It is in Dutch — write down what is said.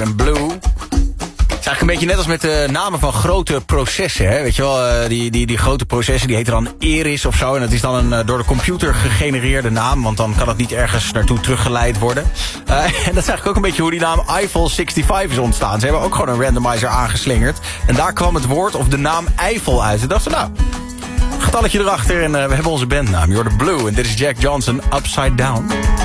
en Blue. Het is eigenlijk een beetje net als met de namen van grote processen. Hè? Weet je wel, die grote processen die heten dan Eris of zo. En dat is dan een door de computer gegenereerde naam. Want dan kan het niet ergens naartoe teruggeleid worden. En dat is eigenlijk ook een beetje hoe die naam Eiffel 65 is ontstaan. Ze hebben ook gewoon een randomizer aangeslingerd. En daar kwam het woord of de naam Eiffel uit. Ze dachten, nou, getalletje erachter en we hebben onze bandnaam. You're the Blue. En dit is Jack Johnson, Upside Down.